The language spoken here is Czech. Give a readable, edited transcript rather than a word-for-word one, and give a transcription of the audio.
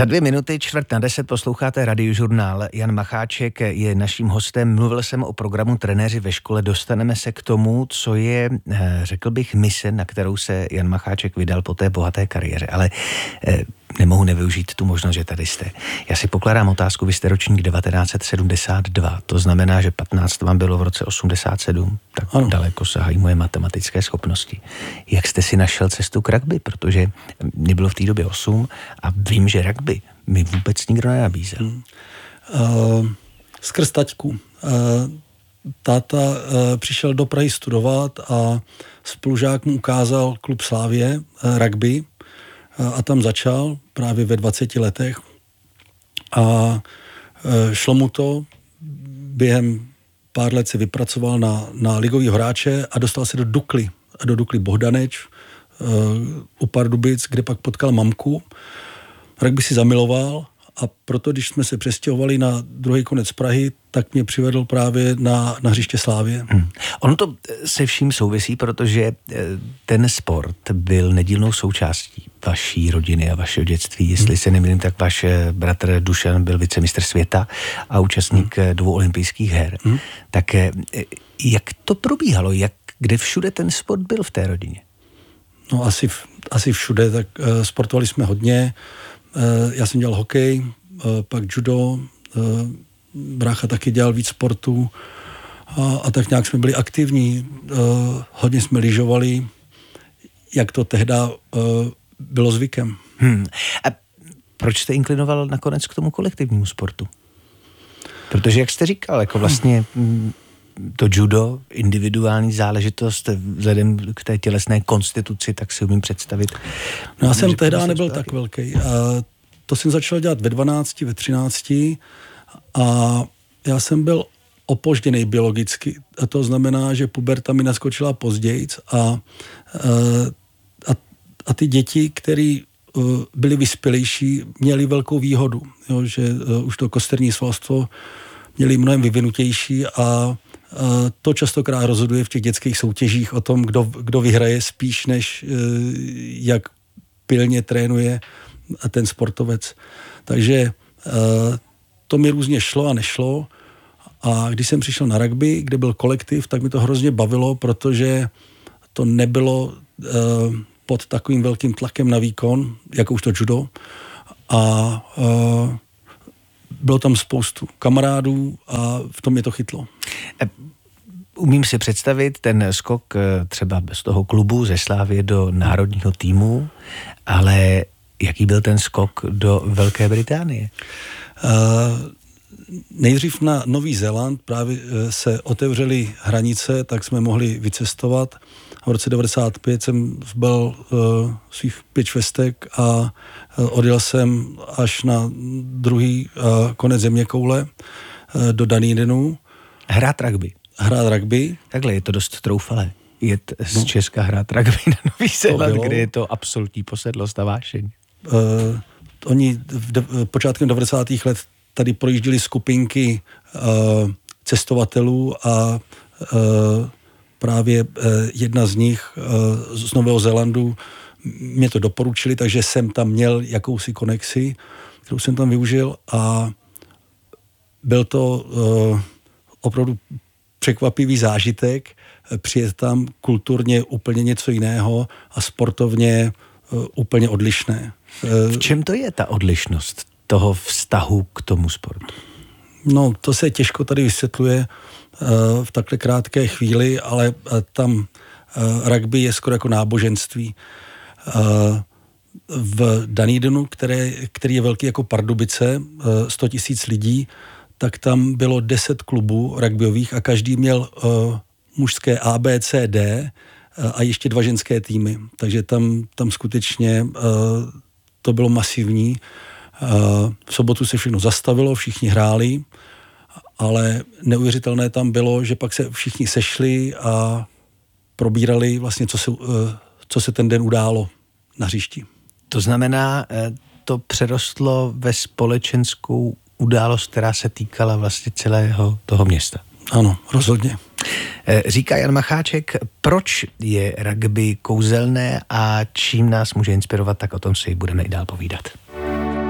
Za 2 minuty 9:45 posloucháte Radiožurnál. Jan Macháček je naším hostem. Mluvil jsem o programu Trenéři ve škole. Dostaneme se k tomu, co je, řekl bych, mise, na kterou se Jan Macháček vydal po té bohaté kariéře. Ale nemohu nevyužít tu možnost, že tady jste. Já si pokládám otázku, vy jste ročník 1972, to znamená, že 15 vám bylo v roce 87, tak ano. Daleko sahají moje matematické schopnosti. Jak jste si našel cestu k rugby? Protože mě bylo v té době 8 a vím, že rugby mi vůbec nikdo nenabízel. Skrz taťku. Táta přišel do Prahy studovat a spolužák mu ukázal klub Slavie rugby a tam začal právě ve 20 letech a šlo mu to, během pár let se vypracoval na ligový hráče a dostal se do Dukly Bohdaneč u Pardubic, kde pak potkal mamku. Rugby si zamiloval a proto, když jsme se přestěhovali na druhý konec Prahy, tak mě přivedl právě na hřiště Slávie. Ono to se vším souvisí, protože ten sport byl nedílnou součástí vaší rodiny a vašeho dětství. Jestli se nemýlím, tak váš bratr Dušan byl vicemistr světa a účastník 2 olympijských her. Tak jak to probíhalo? Kde všude ten sport byl v té rodině? No asi všude, tak sportovali jsme hodně. Já jsem dělal hokej, pak judo, brácha taky dělal víc sportu a tak nějak jsme byli aktivní. Hodně jsme lyžovali, jak to tehda bylo zvykem. A proč jste inklinoval nakonec k tomu kolektivnímu sportu? Protože, jak jste říkal, jako vlastně to judo, individuální záležitost, vzhledem k té tělesné konstituci, tak si umím představit. No, já jsem tehdy nebyl tak velký. To jsem začal dělat ve 12, ve 13 a já jsem byl opožděný biologicky. A to znamená, že puberta mi naskočila pozdějc a ty děti, které byly vyspělejší, měly velkou výhodu, jo, že už to kosterní svalstvo měli mnohem vyvinutější a to častokrát rozhoduje v těch dětských soutěžích o tom, kdo vyhraje spíš, než jak pilně trénuje ten sportovec. Takže to mi různě šlo a nešlo a když jsem přišel na rugby, kde byl kolektiv, tak mi to hrozně bavilo, protože to nebylo pod takovým velkým tlakem na výkon, jako už to judo a bylo tam spoustu kamarádů a v tom mě to chytlo. Umím si představit ten skok třeba z toho klubu ze Slávie do národního týmu, ale jaký byl ten skok do Velké Británie? Nejdřív na Nový Zéland právě se otevřely hranice, tak jsme mohli vycestovat. V roce 1995 jsem zbal svých 5 švestek a odjel jsem až na druhý konec zeměkoule do Dunedinu. Hrát rugby? Takhle je to dost troufalé. Jet z Česka hrát rugby na Nový Zéland, kde je to absolutní posedlost a vášeň. Oni počátkem 90. let tady projížděli skupinky cestovatelů a právě jedna z nich z Nového Zélandu mě to doporučili, takže jsem tam měl jakousi konexi, kterou jsem tam využil a byl to opravdu překvapivý zážitek, přijet tam kulturně úplně něco jiného a sportovně úplně odlišné. V čem to je ta odlišnost toho vztahu k tomu sportu? No, to se těžko tady vysvětluje v takhle krátké chvíli, ale tam rugby je skoro jako náboženství. V Dunedinu, který je velký jako Pardubice, 100 000 lidí, tak tam bylo 10 klubů rugbyových a každý měl mužské A, B, C, D a ještě 2 ženské týmy. Takže tam skutečně to bylo masivní. V sobotu se všechno zastavilo, všichni hráli, ale neuvěřitelné tam bylo, že pak se všichni sešli a probírali vlastně, co se ten den událo na hřišti. To znamená, to přerostlo ve společenskou událost, která se týkala vlastně celého toho města. Ano, rozhodně. Říká Jan Macháček, proč je rugby kouzelné a čím nás může inspirovat, tak o tom si budeme i dál povídat.